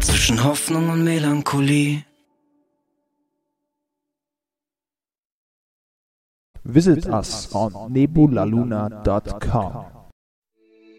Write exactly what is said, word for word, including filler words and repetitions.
zwischen Hoffnung und Melancholie. Visit us on nebulaluna dot com.